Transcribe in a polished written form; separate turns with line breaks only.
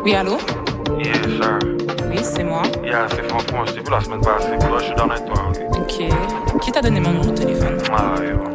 Oui, allô?
Yes, sir.
Oui, c'est moi.
Yeah, c'est Franck, je t'ai vu la semaine passée. Toi, je suis dans les toits, ok?
Ok. Qui t'a donné mon numéro de téléphone?
Ah, yo.